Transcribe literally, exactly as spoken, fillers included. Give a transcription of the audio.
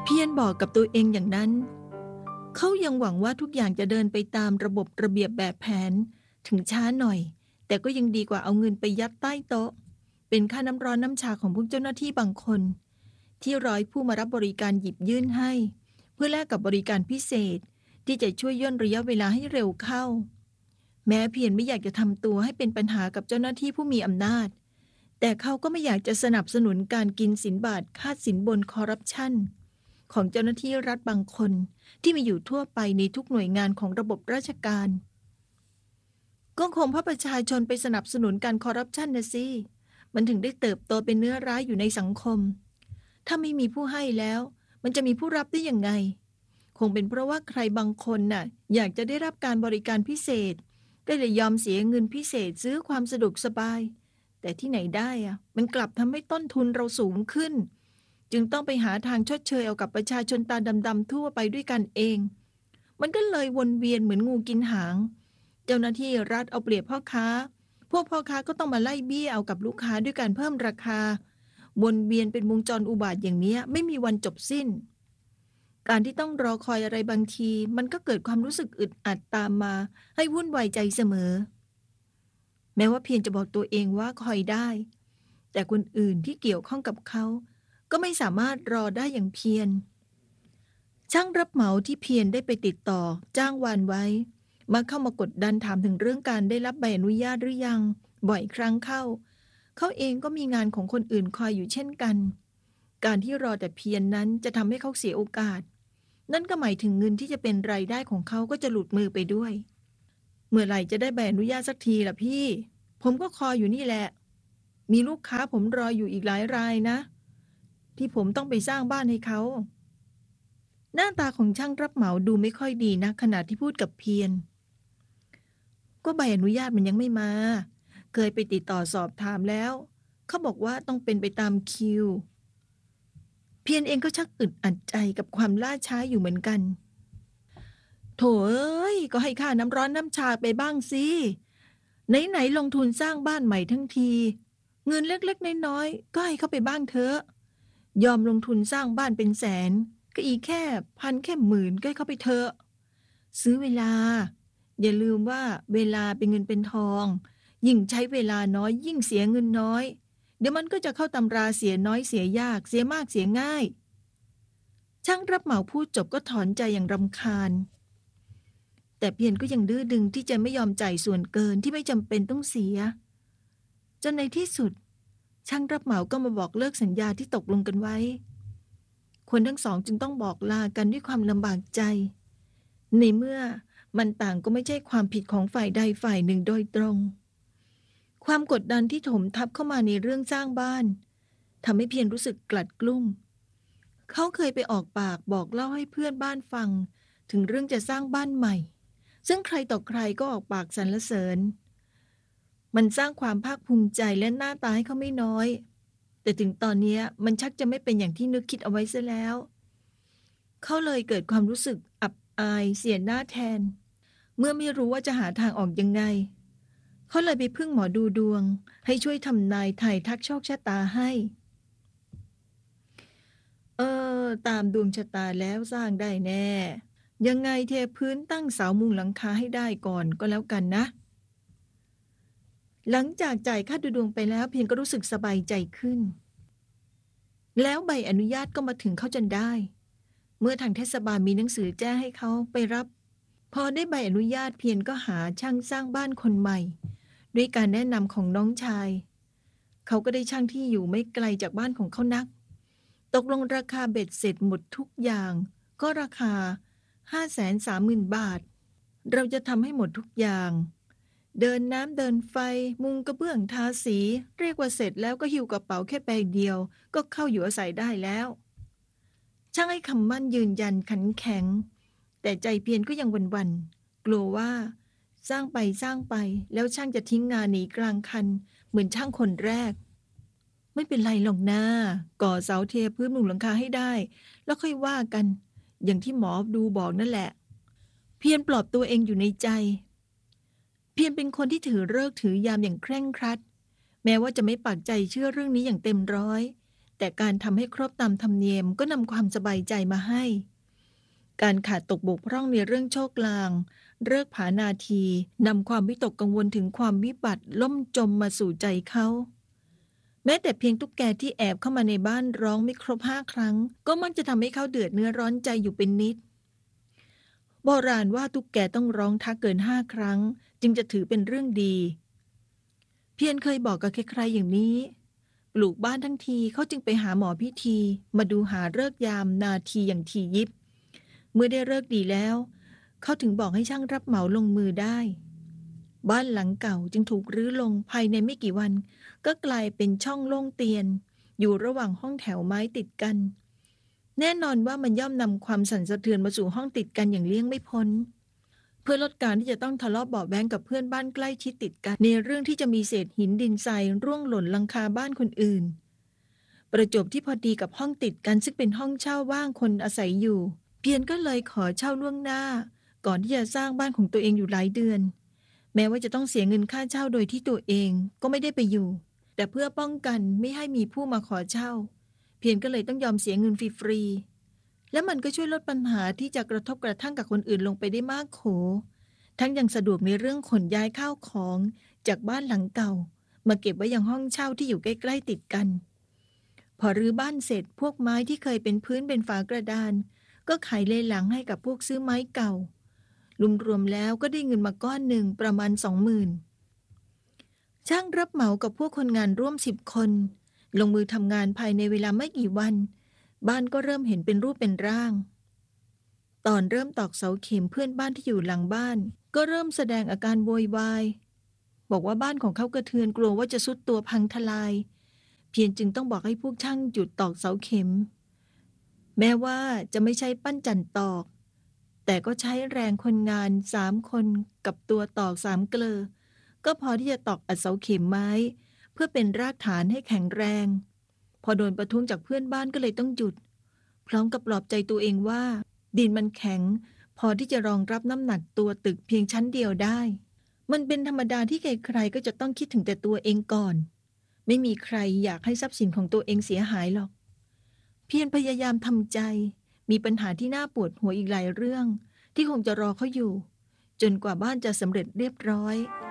เพียรบอกกับตัวเองอย่างนั้นเขายังหวังว่าทุกอย่างจะเดินไปตามระบบระเบียบแบบแผนถึงช้าหน่อยแต่ก็ยังดีกว่าเอาเงินไปยัดใต้โต๊ะเป็นค่าน้ำร้อนน้ำชาของพวกเจ้าหน้าที่บางคนที่ร้อยผู้มารับบริการหยิบยื่นให้เพื่อแลกกับบริการพิเศษที่จะช่วยย่นระยะเวลาให้เร็วเข้าแม้เพียรไม่อยากจะทำตัวให้เป็นปัญหากับเจ้าหน้าที่ผู้มีอำนาจแต่เขาก็ไม่อยากจะสนับสนุนการกินสินบาทค่าสินบนคอร์รัปชันของเจ้าหน้าที่รัฐบางคนที่มีอยู่ทั่วไปในทุกหน่วยงานของระบบราชการก็คงเพราะประชาชนไปสนับสนุนการคอร์รัปชันนะสิมันถึงได้เติบโตเป็นเนื้อร้ายอยู่ในสังคมถ้าไม่มีผู้ให้แล้วมันจะมีผู้รับได้ยังไงคงเป็นเพราะว่าใครบางคนน่ะอยากจะได้รับการบริการพิเศษก็เลยยอมเสียเงินพิเศษซื้อความสะดวกสบายแต่ที่ไหนได้อะมันกลับทำให้ต้นทุนเราสูงขึ้นจึงต้องไปหาทางชดเชยเอากับประชาชนตาดำๆทั่วไปด้วยกันเองมันก็เลยวนเวียนเหมือนงูกินหางเจ้าหน้าที่รัฐเอาเปรียบพ่อค้าพวกพ่อค้าก็ต้องมาไล่เบี้ยเอากับลูกค้าด้วยการเพิ่มราคาวนเวียนเป็นวงจรอุบาทอย่างนี้ไม่มีวันจบสิ้นการที่ต้องรอคอยอะไรบางทีมันก็เกิดความรู้สึกอึดอัดตามมาให้วุ่นวายใจเสมอแม้ว่าเพียงจะบอกตัวเองว่าคอยได้แต่คนอื่นที่เกี่ยวข้องกับเขาก็ไม่สามารถรอได้อย่างเพียรช่างรับเหมาที่เพียรได้ไปติดต่อจ้างวานไว้มาเข้ามากดดันถามถึงเรื่องการได้รับใบอนุญาตหรือยังบ่อยครั้งเข้าเขาเองก็มีงานของคนอื่นคอยอยู่เช่นกันการที่รอแต่เพียร น, นั้นจะทำให้เขาเสียโอกาสนั่นก็หมายถึงเงินที่จะเป็นรายได้ของเขาก็จะหลุดมือไปด้วยเมื่อไหร่จะได้ใบอนุญาตสักทีล่ะพี่ผมก็คอยอยู่นี่แหละมีลูกค้าผมรออยู่อีกหลายรายนะที่ผมต้องไปสร้างบ้านให้เขาหน้าตาของช่างรับเหมาดูไม่ค่อยดีนะขณะที่พูดกับเพียรก็ใบอนุญาตมันยังไม่มาเคยไปติดต่อสอบถามแล้วเขาบอกว่าต้องเป็นไปตามคิวเพียรเองก็ชักอึดอัดใจกับความล่าช้าอยู่เหมือนกันโถเอ้ยก็ให้ค่าน้ำร้อนน้ำชาไปบ้างสิไหนๆลงทุนสร้างบ้านใหม่ทั้งทีเงินเล็กๆน้อยๆก็ให้เขาไปบ้างเถอะยอมลงทุนสร้างบ้านเป็นแสนก็อีกแค่พันแค่หมื่นก็ให้เขาไปเถอะซื้อเวลาอย่าลืมว่าเวลาเป็นเงินเป็นทองยิ่งใช้เวลาน้อยยิ่งเสียเงินน้อยเดี๋ยวมันก็จะเข้าตำราเสียน้อยเสียยากเสียมากเสียง่ายช่างรับเหมาพูดจบก็ถอนใจอย่างรำคาญแต่เพียรก็ยังดื้อดึงที่จะไม่ยอมจ่ายส่วนเกินที่ไม่จำเป็นต้องเสียจนในที่สุดช่างรับเหมาก็มาบอกเลิกสัญญาที่ตกลงกันไว้คนทั้งสองจึงต้องบอกลากันด้วยความลำบากใจในเมื่อมันต่างก็ไม่ใช่ความผิดของฝ่ายใดฝ่ายหนึ่งโดยตรงความกดดันที่ถมทับเข้ามาในเรื่องสร้างบ้านทำให้เพียรรู้สึกกลัดกลุ้มเขาเคยไปออกปากบอกเล่าให้เพื่อนบ้านฟังถึงเรื่องจะสร้างบ้านใหม่ซึ่งใครต่อใครก็ออกปากสรรเสริญมันสร้างความภาคภูมิใจและหน้าตาให้เขาไม่น้อยแต่ถึงตอนนี้มันชักจะไม่เป็นอย่างที่นึกคิดเอาไว้ซะแล้วเขาเลยเกิดความรู้สึกอับอายเสียหน้าแทนเมื่อไม่รู้ว่าจะหาทางออกยังไงเขาเลยไปพึ่งหมอดูดวงให้ช่วยทำนายทายทักโชคชะตาให้เออตามดวงชะตาแล้วสร้างได้แน่ยังไงเทพื้นตั้งเสามุงหลังคาให้ได้ก่อนก็แล้วกันนะหลังจากจ่ายค่าดูดวงไปแล้วเพียงก็รู้สึกสบายใจขึ้นแล้วใบอนุญาตก็มาถึงเขาจนได้เมื่อทางเทศบาลมีหนังสือแจ้งให้เขาไปรับพอได้ใบอนุญาตเพียรก็หาช่างสร้างบ้านคนใหม่ด้วยการแนะนำของน้องชายเขาก็ได้ช่างที่อยู่ไม่ไกลจากบ้านของเขานักตกลงราคาเบ็ดเสร็จหมดทุกอย่างก็ราคา ห้าแสนสามหมื่น บาทเราจะทำให้หมดทุกอย่างเดินน้ำเดินไฟมุงกระเบื้องทาสีเรียกว่าเสร็จแล้วก็หิ้วกระเป๋าแค่ใบเดียวก็เข้าอยู่อาศัยได้แล้วช่างให้คำมั่นยืนยันขันแข็งแต่ใจเพียรก็ยังหวั่นๆกลัวว่าสร้างไปสร้างไปแล้วช่างจะทิ้งงานหนีกลางคันเหมือนช่างคนแรกไม่เป็นไรหรอกนะก่อเสาเทพื้นมุงหลังคาให้ได้แล้วค่อยว่ากันอย่างที่หมอดูบอกนั่นแหละเพียรปลอบตัวเองอยู่ในใจเพียรเป็นคนที่ถือฤกษ์ถือยามอย่างเคร่งครัดแม้ว่าจะไม่ปักใจเชื่อเรื่องนี้อย่างเต็มร้อยแต่แต่การทำให้ครบตามธรรมเนียมก็นำความสบายใจมาให้ การขาดตกบกพร่องในเรื่องโชคลางเลิกผานาทีนำความวิตกกังวลถึงความวิบัติล่มจมมาสู่ใจเขาแม้แต่เพียงตุ๊กแกที่แอบเข้ามาในบ้านร้องไม่ครบห้าครั้งก็มักจะทำให้เขาเดือดเนื้อร้อนใจอยู่เป็นนิดโบราณว่าตุ๊กแกต้องร้องทักเกินห้าครั้งจึงจะถือเป็นเรื่องดีเพียรเคยบอกกับใครๆอย่างนี้ปลูกบ้านทั้งทีเขาจึงไปหาหมอพิธีมาดูหาฤกษ์ยามนาทีอย่างถี่ยิบเมื่อได้ฤกษ์ดีแล้วเขาถึงบอกให้ช่างรับเหมาลงมือได้บ้านหลังเก่าจึงถูกรื้อลงภายในไม่กี่วันก็กลายเป็นช่องโล่งเตียนอยู่ระหว่างห้องแถวไม้ติดกันแน่นอนว่ามันย่อมนำความสั่นสะเทือนมาสู่ห้องติดกันอย่างเลี่ยงไม่พ้นเพื่อลดการที่จะต้องทะเลาะเบาะแว้งกับเพื่อนบ้านใกล้ชิดติดกันในเรื่องที่จะมีเศษหินดินทรายร่วงหล่นหลังคาบ้านคนอื่นประจวบที่พอดีกับห้องติดกันซึ่งเป็นห้องเช่าว่างคนอาศัยอยู่เพียรก็เลยขอเช่าล่วงหน้าก่อนที่จะสร้างบ้านของตัวเองอยู่หลายเดือนแม้ว่าจะต้องเสียเงินค่าเช่าโดยที่ตัวเองก็ไม่ได้ไปอยู่แต่เพื่อป้องกันไม่ให้มีผู้มาขอเช่าเพียรก็เลยต้องยอมเสียเงินฟรีๆและมันก็ช่วยลดปัญหาที่จะกระทบกระทั่งกับคนอื่นลงไปได้มากโขทั้งยังสะดวกในเรื่องขนย้ายข้าวของจากบ้านหลังเก่ามาเก็บไว้ยังห้องเช่าที่อยู่ใกล้ๆติดกันพอรื้อบ้านเสร็จพวกไม้ที่เคยเป็นพื้นเป็นฝากระดานก็ขายเลหลังให้กับพวกซื้อไม้เก่ารวมๆแล้วก็ได้เงินมาก้อนหนึ่งประมาณสองหมื่นช่างรับเหมากับพวกคนงานร่วมสิบคนลงมือทำงานภายในเวลาไม่กี่วันบ้านก็เริ่มเห็นเป็นรูปเป็นร่างตอนเริ่มตอกเสาเข็มเพื่อนบ้านที่อยู่หลังบ้านก็เริ่มแสดงอาการโวยวายบอกว่าบ้านของเขากระเทือนกลัวว่าจะทรุดตัวพังทลายเพียรจึงต้องบอกให้พวกช่างหยุดตอกเสาเข็มแม้ว่าจะไม่ใช่ปั้นจั่นตอกแต่ก็ใช้แรงคนงานสามคนกับตัวตอกสามเกลอก็พอที่จะตอกอัดเสาเข็มไม้เพื่อเป็นรากฐานให้แข็งแรงพอโดนประท้วงจากเพื่อนบ้านก็เลยต้องหยุดพร้อมกับปลอบใจตัวเองว่าดินมันแข็งพอที่จะรองรับน้ำหนักตัวตึกเพียงชั้นเดียวได้มันเป็นธรรมดาที่ใครๆก็จะต้องคิดถึงแต่ตัวเองก่อนไม่มีใครอยากให้ทรัพย์สินของตัวเองเสียหายหรอกเพียรพยายามทำใจมีปัญหาที่น่าปวดหัวอีกหลายเรื่องที่คงจะรอเขาอยู่จนกว่าบ้านจะสำเร็จเรียบร้อย